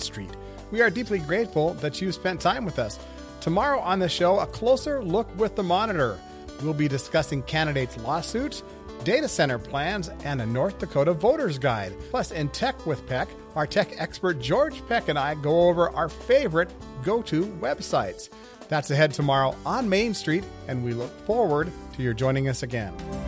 Street. We are deeply grateful that you spent time with us. Tomorrow on the show, a closer look with the Monitor. We'll be discussing candidates' lawsuits, data center plans, and a North Dakota voter's guide. Plus, in Tech with Peck, our tech expert George Peck and I go over our favorite go-to websites. That's ahead tomorrow on Main Street, and we look forward to your joining us again.